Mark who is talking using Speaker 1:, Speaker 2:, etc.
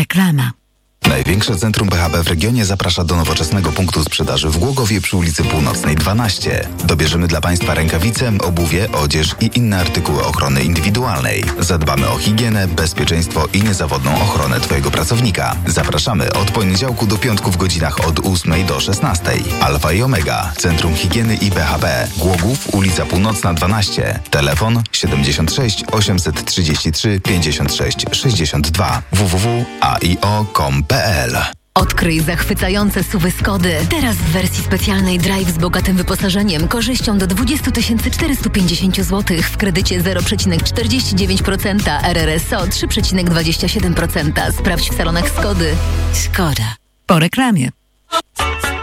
Speaker 1: Reklama.
Speaker 2: Największe centrum PHP w regionie zaprasza do nowoczesnego punktu sprzedaży w Głogowie przy ulicy Północnej 12. Dobierzemy dla Państwa rękawice, obuwie, odzież i inne artykuły ochrony indywidualnej. Zadbamy o higienę, bezpieczeństwo i niezawodną ochronę Twojego pracownika. Zapraszamy od poniedziałku do piątku w godzinach od 8 do 16. Alfa i Omega, Centrum Higieny i BHP. Głogów, ulica Północna 12. Telefon 76 833 56 62 www.aio.com.pl.
Speaker 3: Odkryj zachwycające SUV-y Skody. Teraz w wersji specjalnej Drive z bogatym wyposażeniem, korzyścią do 20 450 zł w kredycie 0,49%, RRSO 3,27%. Sprawdź w salonach Skody.
Speaker 1: Skoda. Po reklamie.